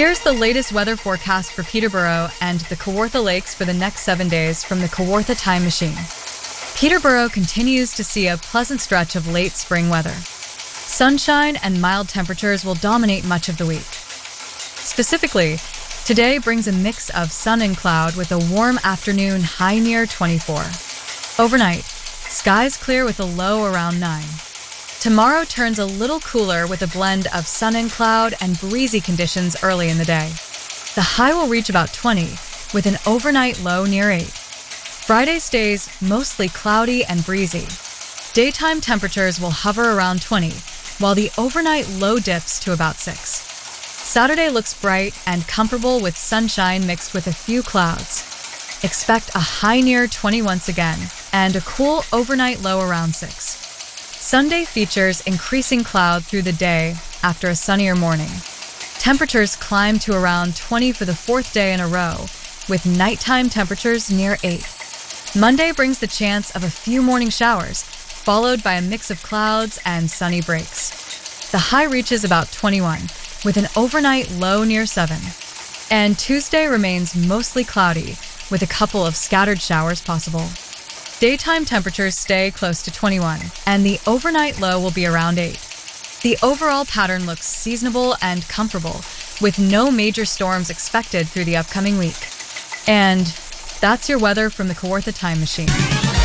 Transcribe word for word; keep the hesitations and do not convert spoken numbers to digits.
Here's the latest weather forecast for Peterborough and the Kawartha Lakes for the next seven days from the Kawartha Time Machine. Peterborough continues to see a pleasant stretch of late spring weather. Sunshine and mild temperatures will dominate much of the week. Specifically, today brings a mix of sun and cloud with a warm afternoon high near twenty-four. Overnight, skies clear with a low around nine. Tomorrow turns a little cooler with a blend of sun and cloud and breezy conditions early in the day. The high will reach about twenty, with an overnight low near eight. Friday stays mostly cloudy and breezy. Daytime temperatures will hover around twenty, while the overnight low dips to about six. Saturday looks bright and comfortable with sunshine mixed with a few clouds. Expect a high near twenty once again, and a cool overnight low around six. Sunday features increasing cloud through the day after a sunnier morning. Temperatures climb to around twenty for the fourth day in a row, with nighttime temperatures near eight. Monday brings the chance of a few morning showers, followed by a mix of clouds and sunny breaks. The high reaches about twenty-one, with an overnight low near seven. And Tuesday remains mostly cloudy, with a couple of scattered showers possible. Daytime temperatures stay close to twenty-one, and the overnight low will be around eight. The overall pattern looks seasonable and comfortable, with no major storms expected through the upcoming week. And that's your weather from the Kawartha Time Machine.